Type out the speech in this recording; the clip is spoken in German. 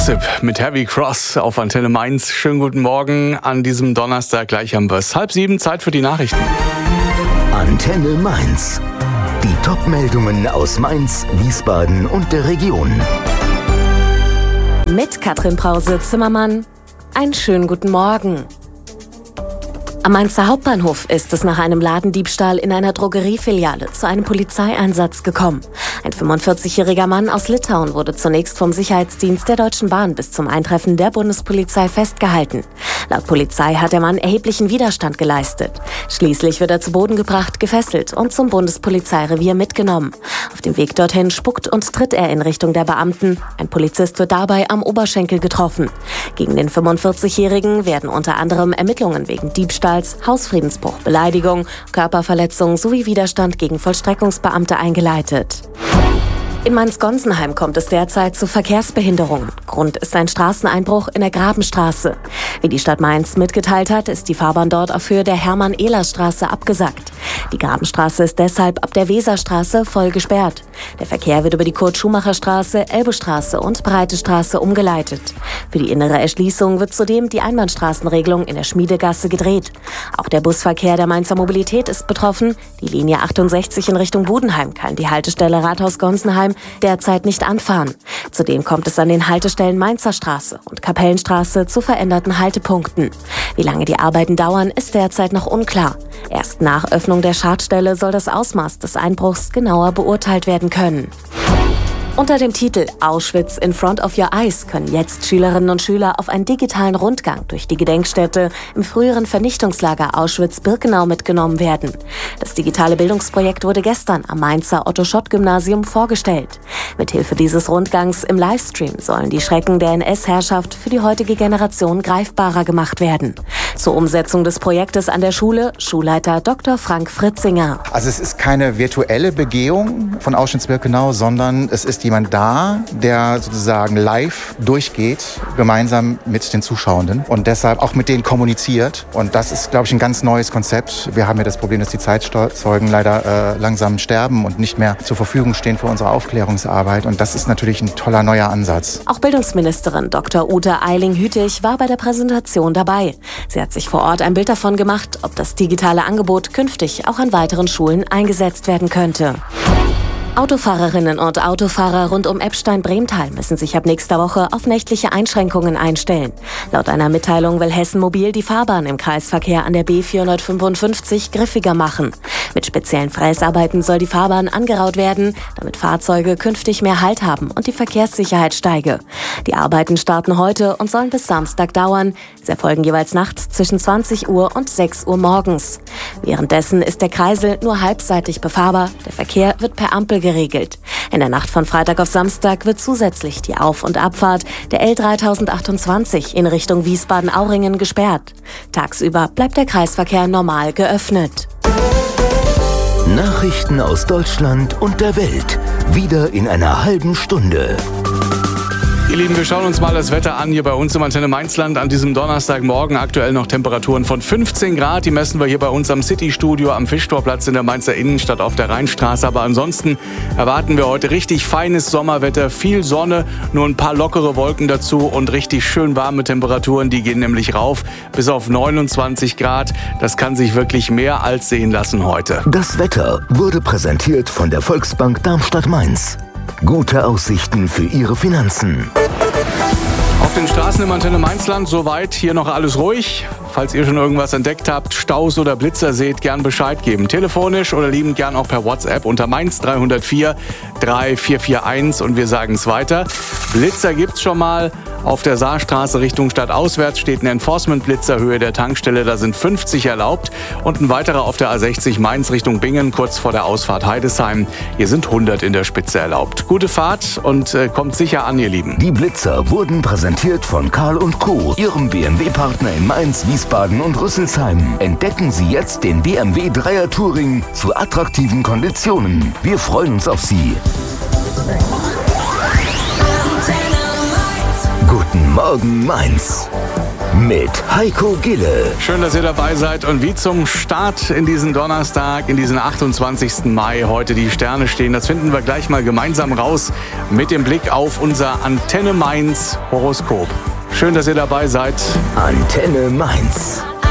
Gossip mit Heavy Cross auf Antenne Mainz. Schönen guten Morgen an diesem Donnerstag. Gleich haben wir es. 6:30, Zeit für die Nachrichten. Antenne Mainz. Die Top-Meldungen aus Mainz, Wiesbaden und der Region. Mit Katrin Brause-Zimmermann. Einen schönen guten Morgen. Am Mainzer Hauptbahnhof ist es nach einem Ladendiebstahl in einer Drogeriefiliale zu einem Polizeieinsatz gekommen. Ein 45-jähriger Mann aus Litauen wurde zunächst vom Sicherheitsdienst der Deutschen Bahn bis zum Eintreffen der Bundespolizei festgehalten. Laut Polizei hat der Mann erheblichen Widerstand geleistet. Schließlich wird er zu Boden gebracht, gefesselt und zum Bundespolizeirevier mitgenommen. Auf dem Weg dorthin spuckt und tritt er in Richtung der Beamten. Ein Polizist wird dabei am Oberschenkel getroffen. Gegen den 45-jährigen werden unter anderem Ermittlungen wegen Diebstahls, Hausfriedensbruch, Beleidigung, Körperverletzung sowie Widerstand gegen Vollstreckungsbeamte eingeleitet. In Mainz-Gonsenheim kommt es derzeit zu Verkehrsbehinderungen. Grund ist ein Straßeneinbruch in der Grabenstraße. Wie die Stadt Mainz mitgeteilt hat, ist die Fahrbahn dort auf Höhe der Hermann-Ehler-Straße abgesackt. Die Grabenstraße ist deshalb ab der Weserstraße voll gesperrt. Der Verkehr wird über die Kurt-Schumacher-Straße, Elbestraße und Breite Straße umgeleitet. Für die innere Erschließung wird zudem die Einbahnstraßenregelung in der Schmiedegasse gedreht. Auch der Busverkehr der Mainzer Mobilität ist betroffen. Die Linie 68 in Richtung Budenheim kann die Haltestelle Rathaus-Gonsenheim derzeit nicht anfahren. Zudem kommt es an den Haltestellen Mainzer Straße und Kapellenstraße zu veränderten Haltepunkten. Wie lange die Arbeiten dauern, ist derzeit noch unklar. Erst nach Öffnung der Schadstelle soll das Ausmaß des Einbruchs genauer beurteilt werden können. Unter dem Titel Auschwitz in front of your eyes können jetzt Schülerinnen und Schüler auf einen digitalen Rundgang durch die Gedenkstätte im früheren Vernichtungslager Auschwitz-Birkenau mitgenommen werden. Das digitale Bildungsprojekt wurde gestern am Mainzer Otto-Schott-Gymnasium vorgestellt. Mithilfe dieses Rundgangs im Livestream sollen die Schrecken der NS-Herrschaft für die heutige Generation greifbarer gemacht werden. Zur Umsetzung des Projektes an der Schule Schulleiter Dr. Frank Fritzinger. Also es ist keine virtuelle Begehung von Auschwitz-Birkenau, sondern es ist jemand da, der sozusagen live durchgeht, gemeinsam mit den Zuschauenden und deshalb auch mit denen kommuniziert. Und das ist, glaube ich, ein ganz neues Konzept. Wir haben ja das Problem, dass die Zeitzeugen leider langsam sterben und nicht mehr zur Verfügung stehen für unsere Aufklärungsarbeit. Und das ist natürlich ein toller neuer Ansatz. Auch Bildungsministerin Dr. Ute Eiling-Hütig war bei der Präsentation dabei. Sie hat sich vor Ort ein Bild davon gemacht, ob das digitale Angebot künftig auch an weiteren Schulen eingesetzt werden könnte. Autofahrerinnen und Autofahrer rund um Eppstein-Bremtal müssen sich ab nächster Woche auf nächtliche Einschränkungen einstellen. Laut einer Mitteilung will Hessen Mobil die Fahrbahn im Kreisverkehr an der B455 griffiger machen. Mit speziellen Fräsarbeiten soll die Fahrbahn angeraut werden, damit Fahrzeuge künftig mehr Halt haben und die Verkehrssicherheit steige. Die Arbeiten starten heute und sollen bis Samstag dauern. Sie erfolgen jeweils nachts zwischen 20 Uhr und 6 Uhr morgens. Währenddessen ist der Kreisel nur halbseitig befahrbar. Der Verkehr wird per Ampel geregelt. In der Nacht von Freitag auf Samstag wird zusätzlich die Auf- und Abfahrt der L3028 in Richtung Wiesbaden-Auringen gesperrt. Tagsüber bleibt der Kreisverkehr normal geöffnet. Nachrichten aus Deutschland und der Welt. Wieder in einer halben Stunde. Ihr Lieben, wir schauen uns mal das Wetter an hier bei uns im Antenne Mainzland an diesem Donnerstagmorgen. Aktuell noch Temperaturen von 15 Grad. Die messen wir hier bei uns am City-Studio am Fischtorplatz in der Mainzer Innenstadt auf der Rheinstraße. Aber ansonsten erwarten wir heute richtig feines Sommerwetter, viel Sonne, nur ein paar lockere Wolken dazu und richtig schön warme Temperaturen. Die gehen nämlich rauf bis auf 29 Grad. Das kann sich wirklich mehr als sehen lassen heute. Das Wetter wurde präsentiert von der Volksbank Darmstadt-Mainz. Gute Aussichten für Ihre Finanzen. Auf den Straßen im Antenne Mainzland soweit hier noch alles ruhig. Falls ihr schon irgendwas entdeckt habt, Staus oder Blitzer seht, gern Bescheid geben. Telefonisch oder liebend gern auch per WhatsApp unter Mainz 304 3441 und wir sagen es weiter. Blitzer gibt's schon mal. Auf der Saarstraße Richtung Stadtauswärts steht ein Enforcement-Blitzer, Höhe der Tankstelle, da sind 50 erlaubt. Und ein weiterer auf der A60 Mainz Richtung Bingen, kurz vor der Ausfahrt Heidesheim. Hier sind 100 in der Spitze erlaubt. Gute Fahrt und kommt sicher an, ihr Lieben. Die Blitzer wurden präsentiert von Karl & Co., Ihrem BMW-Partner in Mainz, Wiesbaden und Rüsselsheim. Entdecken Sie jetzt den BMW 3er Touring zu attraktiven Konditionen. Wir freuen uns auf Sie. Guten Morgen, Mainz. mit Heiko Gille. Schön, dass ihr dabei seid und wie zum Start in diesen Donnerstag, in diesen 28. Mai heute die Sterne stehen, das finden wir gleich mal gemeinsam raus mit dem Blick auf unser Antenne Mainz Horoskop. Schön, dass ihr dabei seid. Antenne Mainz.